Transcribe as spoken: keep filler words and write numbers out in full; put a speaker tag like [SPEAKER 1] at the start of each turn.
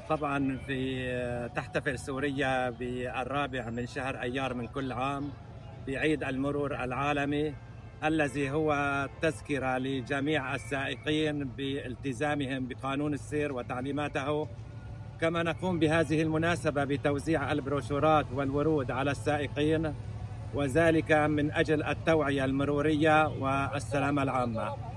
[SPEAKER 1] طبعا في تحتفل سوريا بالرابع من شهر أيار من كل عام بعيد المرور العالمي، الذي هو تذكرة لجميع السائقين بالتزامهم بقانون السير وتعليماته. كما نقوم بهذه المناسبة بتوزيع البروشورات والورود على السائقين، وذلك من أجل التوعية المرورية والسلامة العامة.